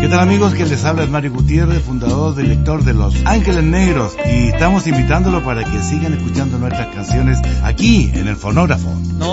¿Qué tal, amigos? Que les habla es Mario Gutiérrez, fundador, director de Los Ángeles Negros, y estamos invitándolo para que sigan escuchando nuestras canciones aquí en el fonógrafo. No,